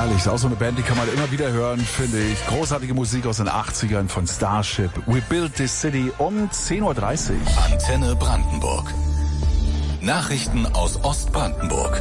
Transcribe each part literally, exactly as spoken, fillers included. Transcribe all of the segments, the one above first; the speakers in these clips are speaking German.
herrlich. Ist auch so eine Band, die kann man immer wieder hören, finde ich. Großartige Musik aus den achtzigern von Starship. We Built This City um zehn Uhr dreißig. Antenne Brandenburg. Nachrichten aus Ostbrandenburg.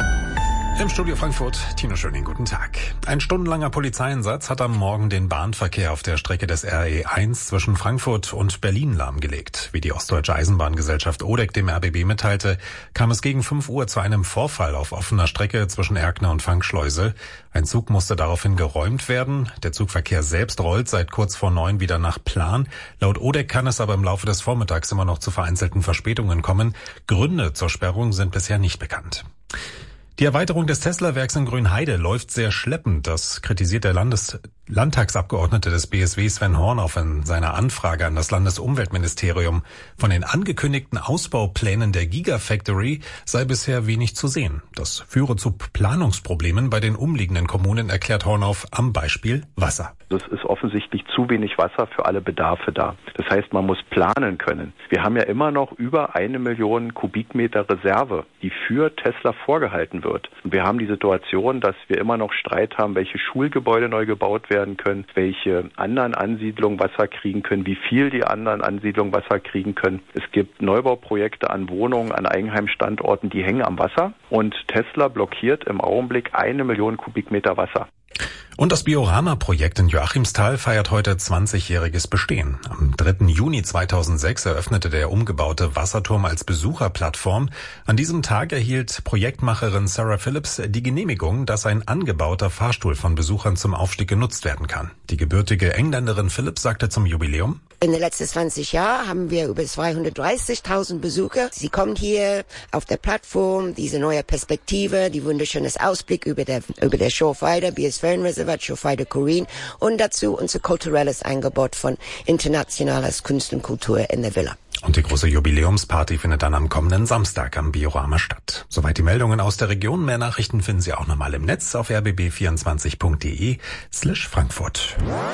Im Studio Frankfurt, Tino Schöning, guten Tag. Ein stundenlanger Polizeieinsatz hat am Morgen den Bahnverkehr auf der Strecke des R E eins zwischen Frankfurt und Berlin lahmgelegt. Wie die Ostdeutsche Eisenbahngesellschaft O D E C dem R B B mitteilte, kam es gegen fünf Uhr zu einem Vorfall auf offener Strecke zwischen Erkner und Fangschleuse. Ein Zug musste daraufhin geräumt werden. Der Zugverkehr selbst rollt seit kurz vor neun wieder nach Plan. Laut O D E C kann es aber im Laufe des Vormittags immer noch zu vereinzelten Verspätungen kommen. Gründe zur Sperrung sind bisher nicht bekannt. Die Erweiterung des Tesla-Werks in Grünheide läuft sehr schleppend. Das kritisiert der Landes- Landtagsabgeordnete des B S W Sven Hornoff in seiner Anfrage an das Landesumweltministerium. Von den angekündigten Ausbauplänen der Gigafactory sei bisher wenig zu sehen. Das führe zu Planungsproblemen bei den umliegenden Kommunen, erklärt Hornoff am Beispiel Wasser. Es ist offensichtlich zu wenig Wasser für alle Bedarfe da. Das heißt, man muss planen können. Wir haben ja immer noch über eine Million Kubikmeter Reserve, die für Tesla vorgehalten wird. Und wir haben die Situation, dass wir immer noch Streit haben, welche Schulgebäude neu gebaut werden können, welche anderen Ansiedlungen Wasser kriegen können, wie viel die anderen Ansiedlungen Wasser kriegen können. Es gibt Neubauprojekte an Wohnungen, an Eigenheimstandorten, die hängen am Wasser. Und Tesla blockiert im Augenblick eine Million Kubikmeter Wasser. Und das Biorama-Projekt in Joachimsthal feiert heute zwanzigjähriges Bestehen. Am dritten Juni zweitausendsechs eröffnete der umgebaute Wasserturm als Besucherplattform. An diesem Tag erhielt Projektmacherin Sarah Phillips die Genehmigung, dass ein angebauter Fahrstuhl von Besuchern zum Aufstieg genutzt werden kann. Die gebürtige Engländerin Phillips sagte zum Jubiläum: In den letzten zwanzig Jahren haben wir über zweihundertdreißigtausend Besucher. Sie kommen hier auf der Plattform, diese neue Perspektive, die wunderschönes Ausblick über der, über der Schorfheide, Biosphärenreservat, Schorfheide Kurin und dazu unser kulturelles Angebot von internationales Kunst und Kultur in der Villa. Und die große Jubiläumsparty findet dann am kommenden Samstag am Biorama statt. Soweit die Meldungen aus der Region. Mehr Nachrichten finden Sie auch nochmal im Netz auf r b b vierundzwanzig punkt d e slash Frankfurt.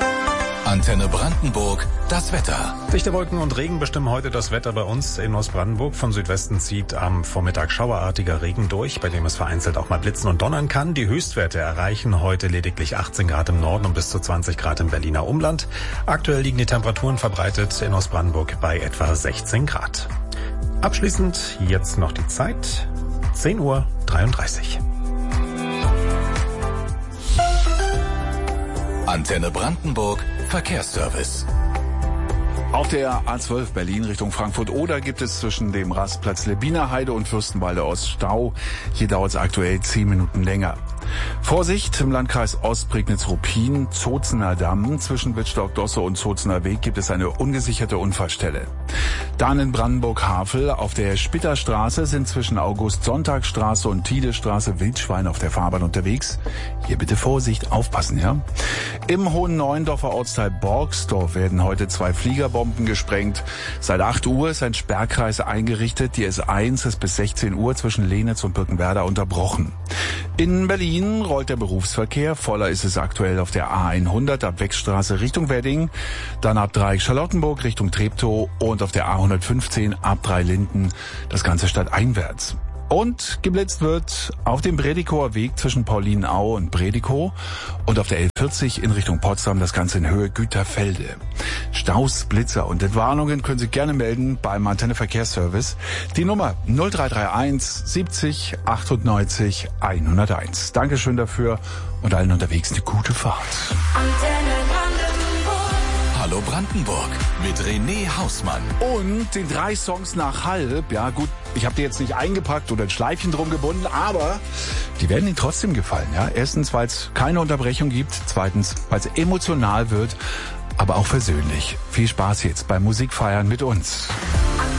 Antenne Brandenburg, das Wetter. Dichte Wolken und Regen bestimmen heute das Wetter bei uns in Ostbrandenburg. Von Südwesten zieht am Vormittag schauerartiger Regen durch, bei dem es vereinzelt auch mal blitzen und donnern kann. Die Höchstwerte erreichen heute lediglich achtzehn Grad im Norden und bis zu zwanzig Grad im Berliner Umland. Aktuell liegen die Temperaturen verbreitet in Ostbrandenburg bei etwa sechzehn Grad. Abschließend jetzt noch die Zeit, zehn Uhr dreiunddreißig. Antenne Brandenburg, Verkehrsservice. Auf der A zwölf Berlin Richtung Frankfurt-Oder gibt es zwischen dem Rastplatz Lebinerheide und Fürstenwalde Ost Stau. Hier dauert es aktuell zehn Minuten länger. Vorsicht, im Landkreis Ostprignitz-Ruppin, Zozener Damm, zwischen Wittstock-Dosse und Zozener Weg gibt es eine ungesicherte Unfallstelle. Dann in Brandenburg-Havel auf der Spitterstraße sind zwischen August-Sonntag-Straße und Tiedestraße Wildschweine auf der Fahrbahn unterwegs. Hier bitte Vorsicht, aufpassen, ja? Im Hohen Neuendorfer Ortsteil Borgsdorf werden heute zwei Fliegerbomben gesprengt. Seit acht Uhr ist ein Sperrkreis eingerichtet. Die S eins ist bis sechzehn Uhr zwischen Lenitz und Birkenwerder unterbrochen. In Berlin rollt der Berufsverkehr. Voller ist es aktuell auf der A hundert ab Wechstraße Richtung Wedding, dann ab Dreieck Charlottenburg Richtung Treptow und auf der A hundertfünfzehn ab Dreilinden, das Ganze stadteinwärts. Und geblitzt wird auf dem Bredikower Weg zwischen Paulinenaue und Bredikow und auf der L vierzig in Richtung Potsdam, das Ganze in Höhe Güterfelde. Staus, Blitzer und Entwarnungen können Sie gerne melden beim Antenne Verkehrsservice. Die Nummer null drei drei eins siebzig achtundneunzig hunderteins. Dankeschön dafür und allen unterwegs eine gute Fahrt. Hallo Brandenburg mit René Hausmann. Und den drei Songs nach halb, ja gut, ich habe die jetzt nicht eingepackt oder ein Schleifchen drum gebunden, aber die werden Ihnen trotzdem gefallen. Ja, erstens, weil es keine Unterbrechung gibt, zweitens, weil es emotional wird, aber auch versöhnlich. Viel Spaß jetzt beim Musikfeiern mit uns.